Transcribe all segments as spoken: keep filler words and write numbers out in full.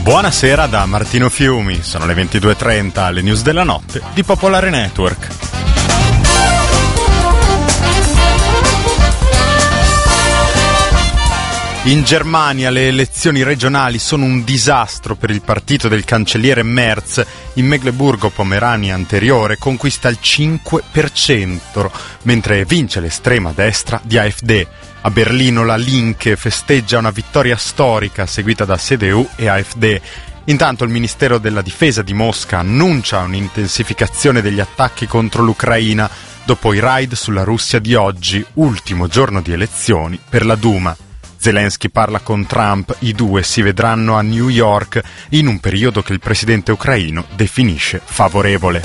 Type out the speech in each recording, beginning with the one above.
Buonasera da Martino Fiumi, sono le ventidue e trenta, le news della notte di Popolare Network. In Germania le elezioni regionali sono un disastro per il partito del cancelliere Merz. In Mecleburgo-Pomerania Anteriore conquista il cinque per cento, mentre vince l'estrema destra di AfD. A Berlino la Linke festeggia una vittoria storica seguita da C D U e AfD. Intanto il Ministero della Difesa di Mosca annuncia un'intensificazione degli attacchi contro l'Ucraina dopo i raid sulla Russia di oggi, ultimo giorno di elezioni per la Duma. Zelensky parla con Trump, i due si vedranno a New York in un periodo che il presidente ucraino definisce favorevole.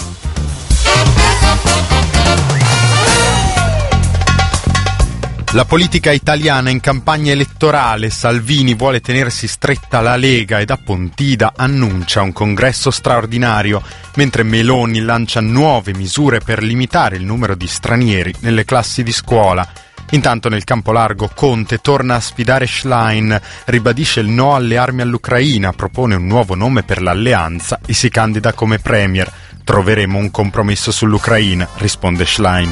La politica italiana in campagna elettorale, Salvini vuole tenersi stretta la Lega ed a Pontida annuncia un congresso straordinario, mentre Meloni lancia nuove misure per limitare il numero di stranieri nelle classi di scuola. Intanto nel campo largo Conte torna a sfidare Schlein, ribadisce il no alle armi all'Ucraina, propone un nuovo nome per l'alleanza e si candida come premier. Troveremo un compromesso sull'Ucraina, risponde Schlein.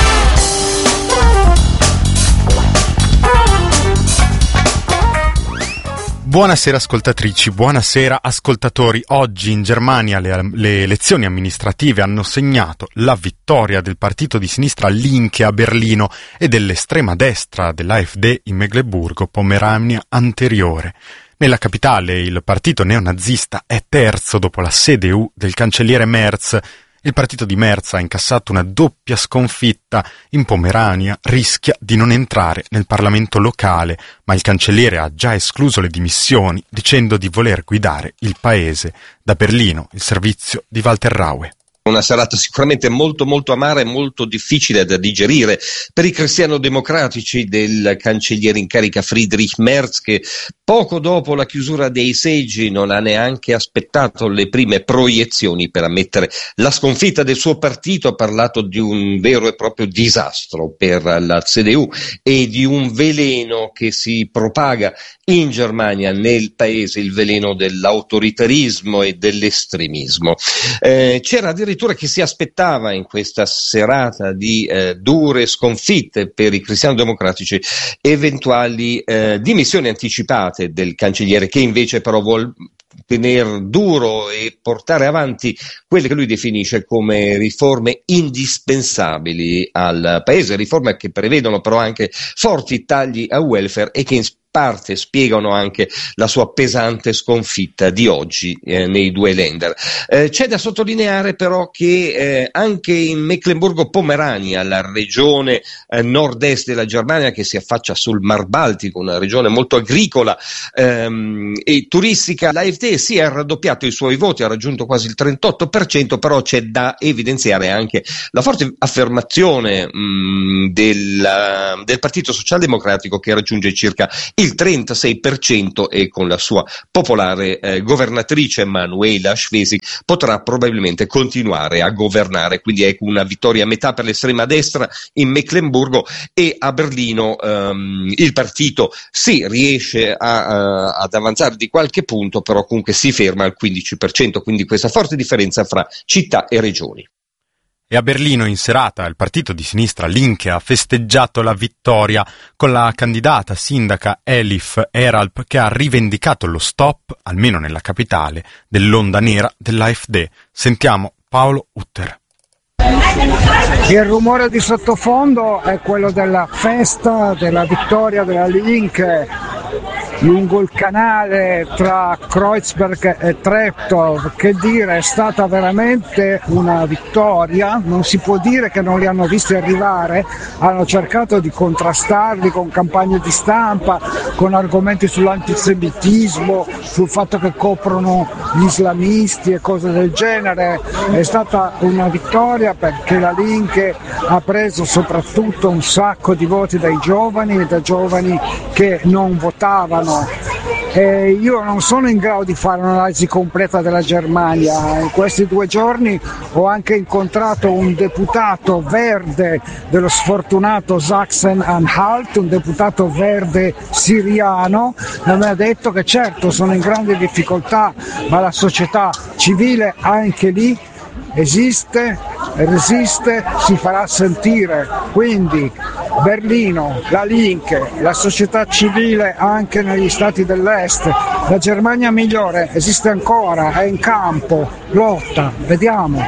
Buonasera ascoltatrici, buonasera ascoltatori. Oggi in Germania le, le elezioni amministrative hanno segnato la vittoria del partito di sinistra Linke a Berlino e dell'estrema destra dell'AfD in Mecleburgo-Pomerania Anteriore. Nella capitale il partito neonazista è terzo dopo la C D U del cancelliere Merz. Il partito di Merz ha incassato una doppia sconfitta. In Pomerania rischia di non entrare nel Parlamento locale, ma il cancelliere ha già escluso le dimissioni dicendo di voler guidare il paese. Da Berlino il servizio di Walter Raue. Una serata sicuramente molto molto amara e molto difficile da digerire per i cristiano-democratici del cancelliere in carica Friedrich Merz, che poco dopo la chiusura dei seggi non ha neanche aspettato le prime proiezioni per ammettere la sconfitta del suo partito. Ha parlato di un vero e proprio disastro per la C D U e di un veleno che si propaga in Germania, nel paese, il veleno dell'autoritarismo e dell'estremismo. Eh, c'era addirittura chi si aspettava in questa serata di eh, dure sconfitte per i cristiano-democratici eventuali eh, dimissioni anticipate del cancelliere, che invece però vuol tener duro e portare avanti quelle che lui definisce come riforme indispensabili al paese, riforme che prevedono però anche forti tagli a welfare e che in parte spiegano anche la sua pesante sconfitta di oggi eh, nei due Länder. Eh, c'è da sottolineare però che eh, anche in Mecleburgo-Pomerania, la regione eh, nord-est della Germania che si affaccia sul Mar Baltico, una regione molto agricola ehm, e turistica, l'AfD sì ha raddoppiato i suoi voti, ha raggiunto quasi il trentotto per cento, però c'è da evidenziare anche la forte affermazione mh, del, uh, del Partito Socialdemocratico, che raggiunge circa il trentasei per cento e con la sua popolare eh, governatrice Manuela Schwesig potrà probabilmente continuare a governare. Quindi è una vittoria a metà per l'estrema destra in Meclemburgo, e a Berlino ehm, il partito sì riesce a, a, ad avanzare di qualche punto, però comunque si ferma al quindici per cento, quindi questa forte differenza fra città e regioni. E a Berlino in serata il partito di sinistra Linke ha festeggiato la vittoria con la candidata sindaca Elif Eralp, che ha rivendicato lo stop, almeno nella capitale, dell'onda nera dell'AfD. Sentiamo Paolo Utter. Il rumore di sottofondo è quello della festa della vittoria della Linke lungo il canale tra Kreuzberg e Treptow. Che dire, è stata veramente una vittoria, non si può dire che non li hanno visti arrivare, hanno cercato di contrastarli con campagne di stampa, con argomenti sull'antisemitismo, sul fatto che coprono gli islamisti e cose del genere. È stata una vittoria perché la Linke ha preso soprattutto un sacco di voti dai giovani e da giovani che non votavano e io non sono in grado di fare un'analisi completa della Germania. In questi due giorni ho anche incontrato un deputato verde dello sfortunato Sachsen-Anhalt, un deputato verde siriano, e mi ha detto che certo sono in grande difficoltà, ma la società civile anche lì esiste, resiste, si farà sentire. Quindi Berlino, la Linke, la società civile anche negli stati dell'est, la Germania migliore esiste ancora, è in campo, lotta, vediamo.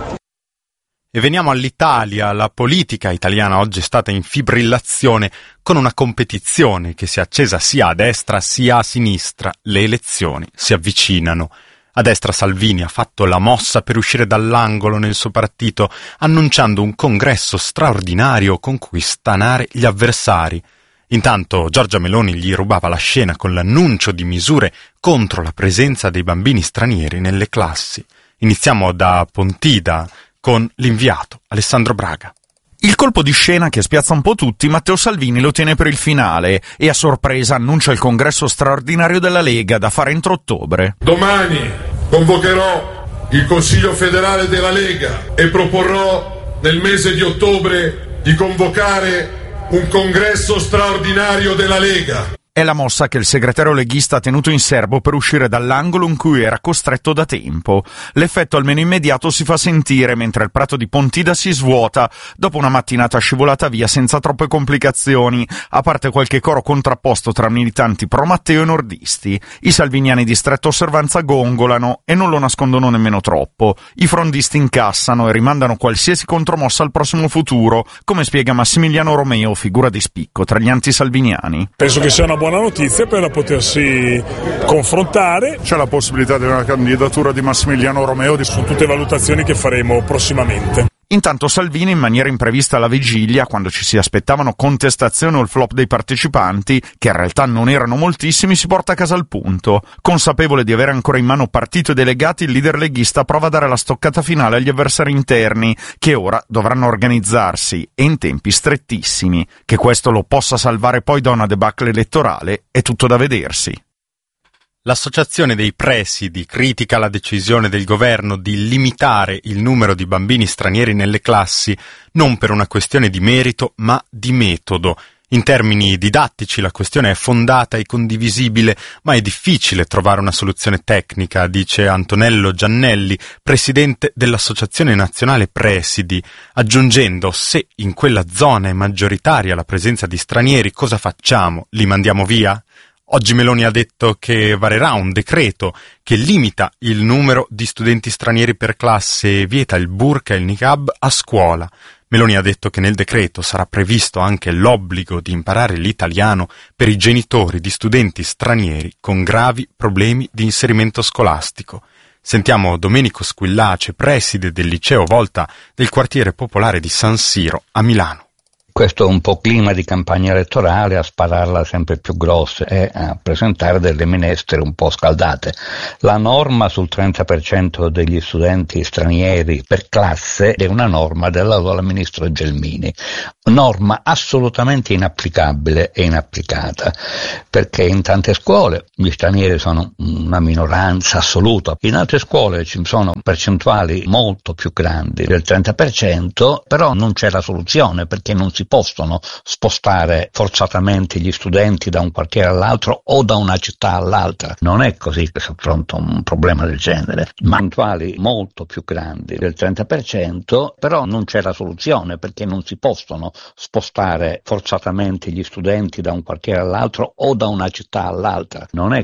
E veniamo all'Italia. La politica italiana oggi è stata in fibrillazione con una competizione che si è accesa sia a destra sia a sinistra. Le elezioni si avvicinano. A destra Salvini ha fatto la mossa per uscire dall'angolo nel suo partito, annunciando un congresso straordinario con cui stanare gli avversari. Intanto Giorgia Meloni gli rubava la scena con l'annuncio di misure contro la presenza dei bambini stranieri nelle classi. Iniziamo da Pontida con l'inviato Alessandro Braga. Il colpo di scena che spiazza un po' tutti, Matteo Salvini lo tiene per il finale e a sorpresa annuncia il congresso straordinario della Lega da fare entro ottobre. Domani convocherò il Consiglio federale della Lega e proporrò nel mese di ottobre di convocare un congresso straordinario della Lega. È la mossa che il segretario leghista ha tenuto in serbo per uscire dall'angolo in cui era costretto da tempo. L'effetto almeno immediato si fa sentire mentre il prato di Pontida si svuota dopo una mattinata scivolata via senza troppe complicazioni, a parte qualche coro contrapposto tra militanti pro Matteo e nordisti. I salviniani di stretta osservanza gongolano e non lo nascondono nemmeno troppo. I frondisti incassano e rimandano qualsiasi contromossa al prossimo futuro, come spiega Massimiliano Romeo, figura di spicco tra gli antisalviniani. Penso che sia una buona notizia per potersi confrontare. C'è la possibilità di una candidatura di Massimiliano Romeo su tutte le valutazioni che faremo prossimamente. Intanto Salvini, in maniera imprevista alla vigilia, quando ci si aspettavano contestazioni o il flop dei partecipanti, che in realtà non erano moltissimi, si porta a casa al punto. Consapevole di avere ancora in mano partito e delegati, il leader leghista prova a dare la stoccata finale agli avversari interni, che ora dovranno organizzarsi, e in tempi strettissimi. Che questo lo possa salvare poi da una debacle elettorale è tutto da vedersi. L'Associazione dei Presidi critica la decisione del governo di limitare il numero di bambini stranieri nelle classi non per una questione di merito ma di metodo. In termini didattici la questione è fondata e condivisibile, ma è difficile trovare una soluzione tecnica, dice Antonello Giannelli, presidente dell'Associazione Nazionale Presidi, aggiungendo: se in quella zona è maggioritaria la presenza di stranieri, cosa facciamo? Li mandiamo via? Oggi Meloni ha detto che varerà un decreto che limita il numero di studenti stranieri per classe e vieta il burqa e il niqab a scuola. Meloni ha detto che nel decreto sarà previsto anche l'obbligo di imparare l'italiano per i genitori di studenti stranieri con gravi problemi di inserimento scolastico. Sentiamo Domenico Squillace, preside del liceo Volta del quartiere popolare di San Siro a Milano. Questo è un po' clima di campagna elettorale, a spararla sempre più grosse e a presentare delle minestre un po' scaldate. La norma sul trenta per cento degli studenti stranieri per classe è una norma dell'allora ministro Gelmini, norma assolutamente inapplicabile e inapplicata, perché in tante scuole gli stranieri sono una minoranza assoluta, in altre scuole ci sono percentuali molto più grandi del trenta per cento, però non c'è la soluzione perché non si possono spostare forzatamente gli studenti da un quartiere all'altro o da una città all'altra. Non è così che si affronta un problema del genere. Percentuali molto più grandi del trenta per cento, però non c'è la soluzione perché non si possono spostare forzatamente gli studenti da un quartiere all'altro o da una città all'altra. Non è